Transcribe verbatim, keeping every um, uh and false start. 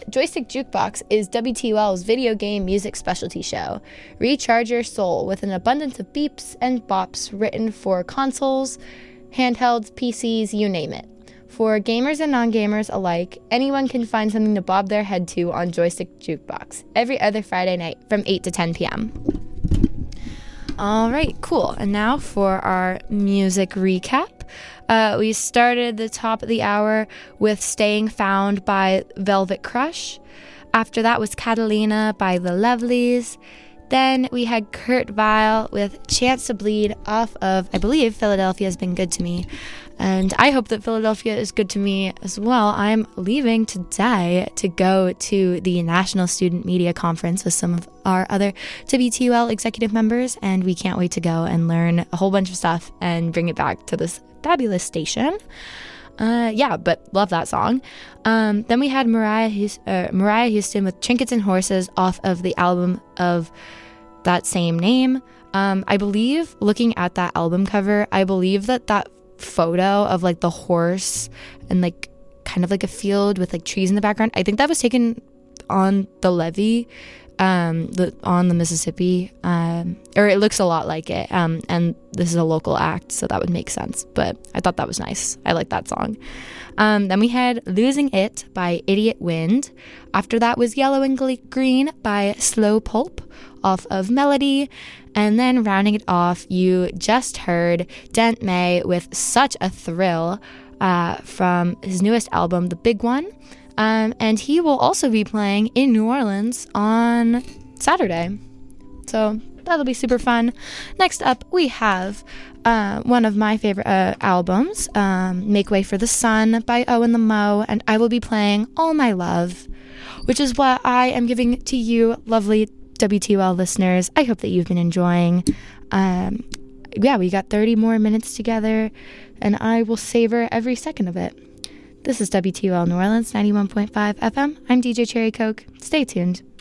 Joystick Jukebox is W T U L's video game music specialty show. Recharge your soul with an abundance of beeps and bops written for consoles, handhelds, P Cs, you name it. For gamers and non-gamers alike, anyone can find something to bob their head to on Joystick Jukebox every other Friday night from eight to ten p.m. All right, cool. And now for our music recap. Uh, we started the top of the hour with Staying Found by Velvet Crush. After that was Catalina by The Lovelies. Then we had Kurt Vile with Chance to Bleed off of, I believe, Philadelphia Has Been Good to Me. And I hope that Philadelphia is good to me as well. I'm leaving today to go to the National Student Media Conference with some of our other W T U L executive members, and we can't wait to go and learn a whole bunch of stuff and bring it back to this fabulous station. Uh, yeah, but love that song. Um, then we had Mariah, Hus- uh, Mariah Houston with Trinkets and Horses off of the album of that same name. Um, I believe, looking at that album cover, I believe that that photo of like the horse and like kind of like a field with like trees in the background, I think that was taken on the levee um the on the Mississippi, um or it looks a lot like it, um and this is a local act, so that would make sense. But I thought that was nice. I like that song. Um then we had Losing It by Idiot Wind. After that was Yellow and Green by Slow Pulp off of Melody. And then rounding it off, you just heard Dent May with Such a Thrill uh, from his newest album, The Big One. Um, and he will also be playing in New Orleans on Saturday. So that'll be super fun. Next up, we have uh, one of my favorite uh, albums, um, Make Way for the Sun by Owen the Mo. And I will be playing All My Love, which is what I am giving to you, lovely W T U L listeners. I hope that you've been enjoying. Um, yeah, we got thirty more minutes together, and I will savor every second of it. This is W T U L New Orleans, ninety-one point five F M. I'm D J Cherry Coke. Stay tuned.